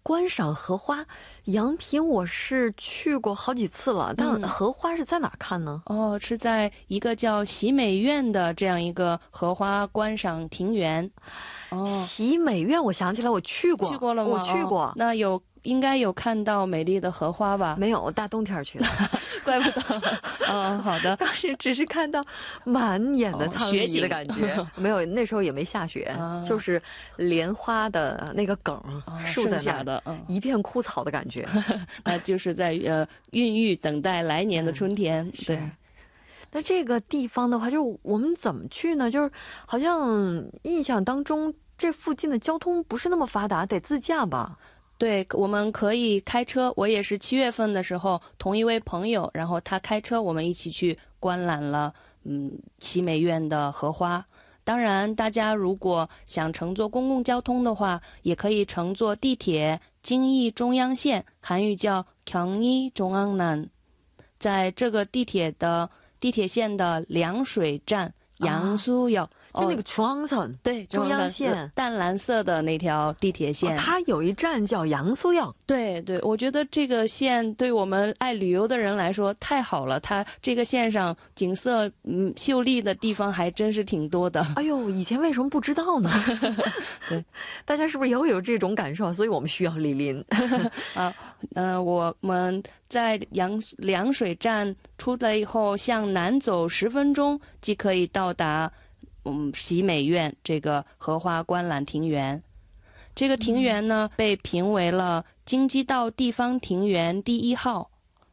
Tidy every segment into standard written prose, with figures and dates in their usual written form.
观赏荷花，阳平我是去过好几次了，但荷花是在哪儿看呢？ 是在一个叫喜美院的这样一个荷花观赏庭园。 喜美院，我想起来我去过。 去过了吗？ 我去过。 那应该有看到美丽的荷花吧？ 没有，大冬天去的。 怪不得。好的。 当时只是看到满眼的苍夷的感觉。没有，那时候也没下雪，就是莲花的那个梗竖在那的，一片枯草的感觉。 那就是在孕育等待来年的春天。对。 那这个地方的话，就是我们怎么去呢？就是好像印象当中这附近的交通不是那么发达，得自驾吧？ 对，我们可以开车。我也是7月份的时候，同一位朋友，然后他开车，我们一起去观览了喜美院的荷花。当然，大家如果想乘坐公共交通的话，也可以乘坐地铁京义中央线，韩语叫경의중앙난。在这个地铁线的凉水站양수역， 就那个중앙선， 对， 中央线， 淡蓝色的那条地铁线。 它有一站叫양수역。 对对，我觉得这个线对我们爱旅游的人来说太好了。它这个线上景色秀丽的地方还真是挺多的。 哎呦，以前为什么不知道呢？对，大家是不是也会有这种感受？所以我们需要莅临。 我们在凉水站出来以后，向南走10分钟，即可以到达喜美院这个荷花观览庭园。这个庭园呢，被评为了京畿道地方庭园第1号。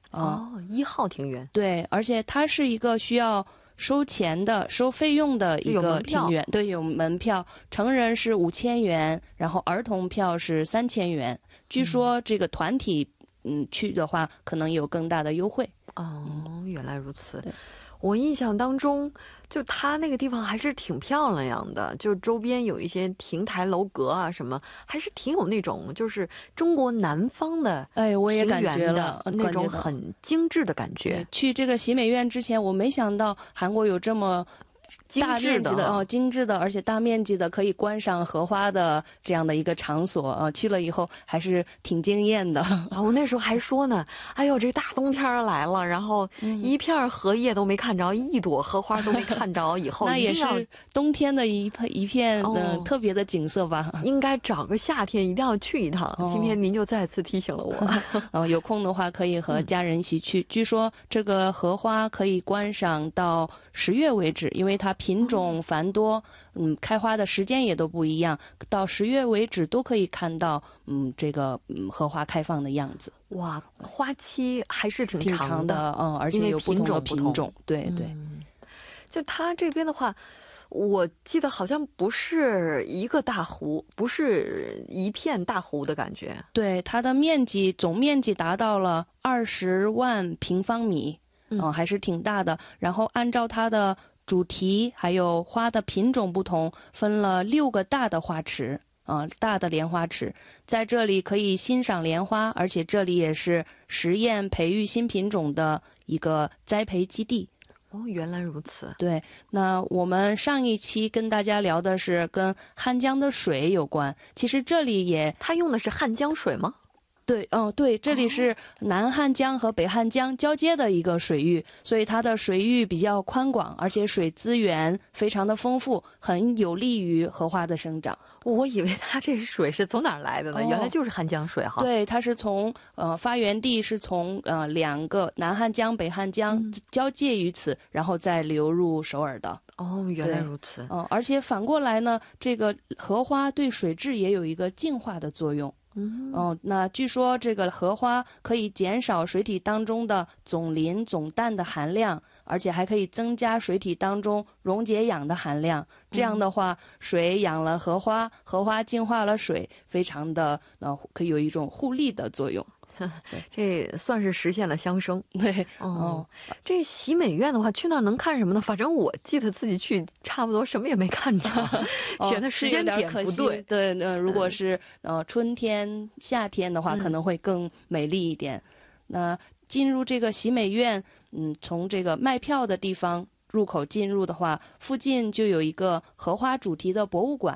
1号庭园。 对，而且它是一个需要收费用的一个庭园。对，有门票，成人是5000元，然后儿童票是3000元。据说这个团体去的话，可能有更大的优惠。 原来如此。我印象当中，就它那个地方还是挺漂亮的，就周边有一些亭台楼阁啊什么，还是挺有那种就是中国南方的我也感觉了那种很精致的感觉。 去这个喜美院之前，我没想到韩国有这么大面积的精致的，而且大面积的可以观赏荷花的这样的一个场所去了以后还是挺惊艳的。 我那时候还说呢，哎呦，这大冬天来了，然后一片荷叶都没看着，一朵荷花都没看着，以后那也是冬天的一片特别的景色吧。 应该找个夏天一定要去一趟。今天您就再次提醒了我。 有空的话可以和家人一起去。据说这个荷花可以观赏到10月为止，因为它品种繁多，开花的时间也都不一样，到10月为止都可以看到这个荷花开放的样子。 哇，花期还是挺长的，而且有不同的品种。对对。 就它这边的话，我记得好像不是一个大湖，不是一片大湖的感觉。 对，它的总面积达到了20万平方米，还是挺大的。然后按照它的主题还有花的品种不同，分了6个大的花池，大的莲花池，在这里可以欣赏莲花，而且这里也是实验培育新品种的一个栽培基地。 原来如此。 对，那我们上一期跟大家聊的是跟汉江的水有关，其实这里它用的是汉江水吗？ 对，对，这里是南汉江和北汉江交接的一个水域，所以它的水域比较宽广，而且水资源非常的丰富，很有利于荷花的生长。 我以为它这水是从哪儿来的呢？原来就是汉江水哈。 对，它是从发源地是从2个南汉江、北汉江交界于此，然后再流入首尔的。 原来如此。 而且反过来呢，这个荷花对水质也有一个净化的作用。那据说这个荷花可以减少水体当中的总磷、总氮的含量，而且还可以增加水体当中溶解氧的含量。这样的话，水养了荷花，荷花净化了水，非常的可以有一种互利的作用。 这算是实现了相生。 对。 这喜美院的话，去那儿能看什么呢？反正我记得自己去差不多什么也没看着。选的时间点不对。 对，如果是春天夏天的话，可能会更美丽一点。那进入这个喜美院，从这个卖票的地方入口进入的话，附近就有一个荷花主题的博物馆，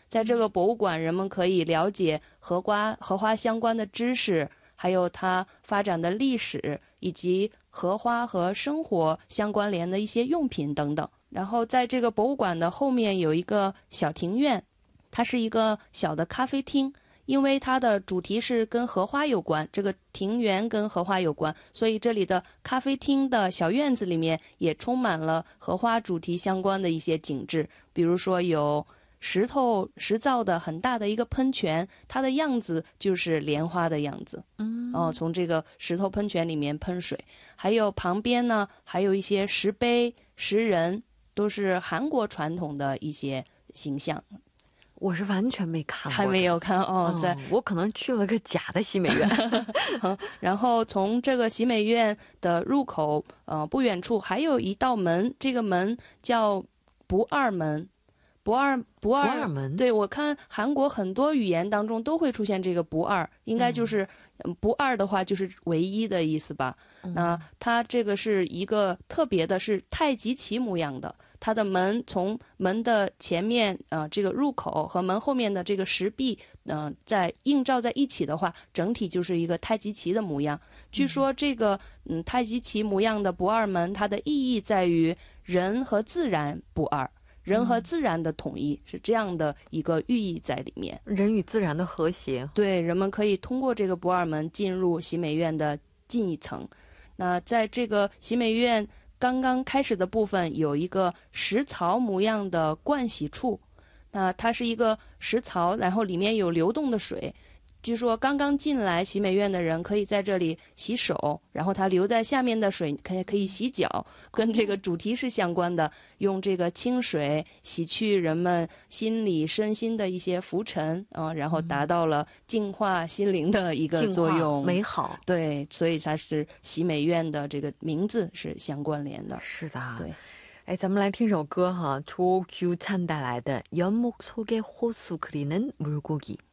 在这个博物馆，人们可以了解荷花相关的知识，还有它发展的历史，以及荷花和生活相关联的一些用品等等。然后在这个博物馆的后面有一个小庭院，它是一个小的咖啡厅，因为它的主题是跟荷花有关，这个庭园跟荷花有关，所以这里的咖啡厅的小院子里面也充满了荷花主题相关的一些景致，比如说有石造的很大的一个喷泉，它的样子就是莲花的样子。从这个石头喷泉里面喷水，还有旁边呢还有一些石碑、石人，都是韩国传统的一些形象。 我是完全没看过， 还没有看我可能去了个假的喜美院。 然后从这个喜美院的入口不远处还有一道门，这个门叫不二门。不二门，对，我看韩国很多语言当中都会出现这个不二，应该就是不二的话就是唯一的意思吧。那它这个是一个特别的，是太极旗模样的，它的门从门的前面这个入口和门后面的这个石壁在映照在一起的话，整体就是一个太极旗的模样。据说这个太极旗模样的不二门，它的意义在于人和自然不二，人和自然的统一，是这样的一个寓意在里面， 人与自然的和谐。 对，人们可以通过这个不二门进入喜美院的近一层。那在这个喜美院刚刚开始的部分，有一个石槽模样的盥洗处，那它是一个石槽，然后里面有流动的水。据说刚刚进来喜美院的人可以在这里洗手，然后它流在下面的水可以洗脚，跟这个主题是相关的，用这个清水洗去人们心理身心的一些浮尘然后达到了净化心灵的一个作用， 美好。 对，所以它是喜美院的这个名字是相关联的。 是的， 对。 哎，咱们来听首歌哈，조규찬带来的연목속에호수그리는물고기。